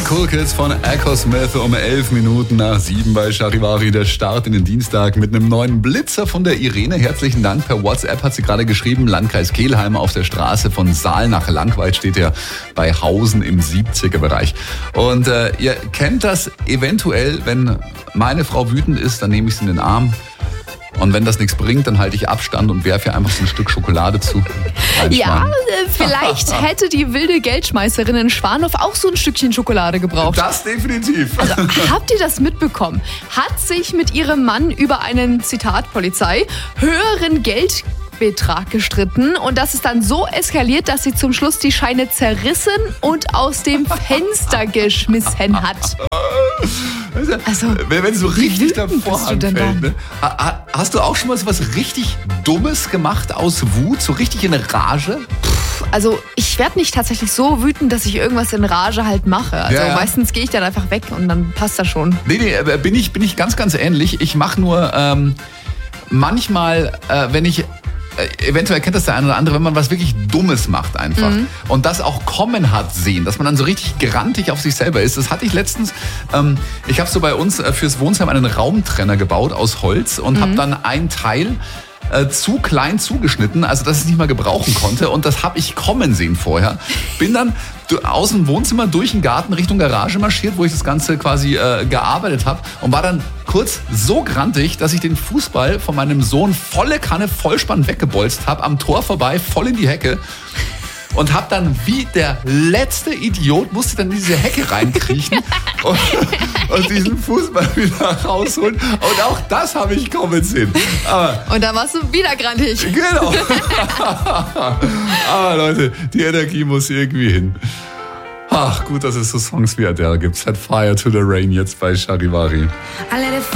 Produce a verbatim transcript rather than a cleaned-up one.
Cool Kids von Echo Smith um elf Minuten nach sieben bei Charivari. Der Start in den Dienstag mit einem neuen Blitzer von der Irene. Herzlichen Dank. Per WhatsApp hat sie gerade geschrieben, Landkreis Kelheim auf der Straße von Saal nach Langweid steht ja bei Hausen im siebziger Bereich. Und äh, ihr kennt das eventuell, wenn meine Frau wütend ist, dann nehme ich sie in den Arm. Und wenn das nichts bringt, dann halte ich Abstand und werfe ihr einfach so ein Stück Schokolade zu. Ja, äh, vielleicht hätte die wilde Geldschmeißerin in Schwanow auch so ein Stückchen Schokolade gebraucht. Das definitiv. Also, habt ihr das mitbekommen? Hat sich mit ihrem Mann über einen, Zitat Polizei, höheren Geldbetrag gestritten und das ist dann so eskaliert, dass sie zum Schluss die Scheine zerrissen und aus dem Fenster geschmissen hat. Also, wenn, wenn so richtig davor anfällt, ne? Hast du auch schon mal so was richtig Dummes gemacht aus Wut, so richtig in Rage? Also ich werde nicht tatsächlich so wütend, dass ich irgendwas in Rage halt mache. Also ja, ja. meistens gehe ich dann einfach weg und dann passt das schon. Nee, nee, bin ich, bin ich ganz, ganz ähnlich. Ich mache nur ähm, manchmal, äh, wenn ich eventuell kennt das der eine oder andere, wenn man was wirklich Dummes macht einfach mhm. und das auch kommen hat sehen, dass man dann so richtig grantig auf sich selber ist. Das hatte ich letztens, ähm, ich habe so bei uns äh, fürs Wohnzimmer einen Raumtrenner gebaut aus Holz und mhm. habe dann ein Teil äh, zu klein zugeschnitten, also dass ich es nicht mal gebrauchen konnte und das habe ich kommen sehen vorher. Bin dann aus dem Wohnzimmer durch den Garten Richtung Garage marschiert, wo ich das Ganze quasi äh, gearbeitet habe und war dann kurz so grantig, dass ich den Fußball von meinem Sohn volle Kanne Vollspann weggebolzt habe, am Tor vorbei, voll in die Hecke und habe dann wie der letzte Idiot, musste dann in diese Hecke reinkriechen und, und diesen Fußball wieder rausholen und auch das habe ich kommen sehen. Aber, und dann warst du wieder grantig. Genau. Aber Leute, die Energie muss irgendwie hin. Ach, gut, dass es so Songs wie Adele gibt. Set Fire to the Rain jetzt bei Charivari.